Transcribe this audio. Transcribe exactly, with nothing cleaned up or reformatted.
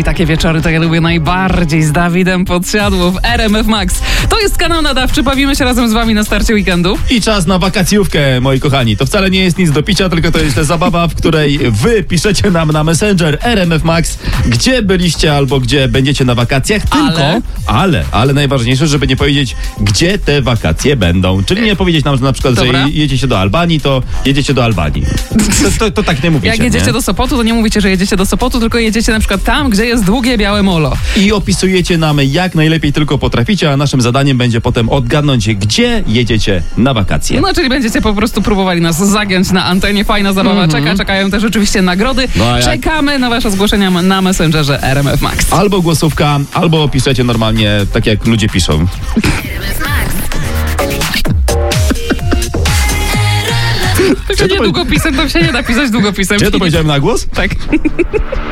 takie wieczory to ja lubię najbardziej z Dawidem Podsiadło w R M F Max. To jest kanał nadawczy, bawimy się razem z wami na starcie weekendu. I czas na wakacjówkę, moi kochani. To wcale nie jest nic do picia, tylko to jest ta zabawa, w której wy piszecie nam na Messenger R M F Max, gdzie byliście albo gdzie będziecie na wakacjach. Tylko, Ale? ale, ale najważniejsze, żeby nie powiedzieć, gdzie te wakacje będą. Czyli nie powiedzieć nam, że na przykład, Dobra. że jedziecie do Albanii, to jedziecie do Albanii. To, to, to tak nie mówicie, Jak jedziecie nie? do Sopotu, to nie mówicie, że jedziecie do Sopotu, tylko jedziecie na przykład tam, gdzie jest długie białe molo. I opisujecie nam jak najlepiej tylko potraficie, a naszym zadaniem będzie potem odgadnąć, gdzie jedziecie na wakacje. No, czyli będziecie po prostu próbowali nas zagiąć na antenie. Fajna zabawa Mhm. czeka. Czekają też oczywiście nagrody. No, a jak- Czekamy na wasze zgłoszenia na Messengerze R M F Max. Albo głosówka, albo piszecie normalnie tak, jak ludzie piszą. Tylko nie to powie- długopisem, tam się nie da pisać długopisem. Czy ja to powiedziałem na głos? Tak.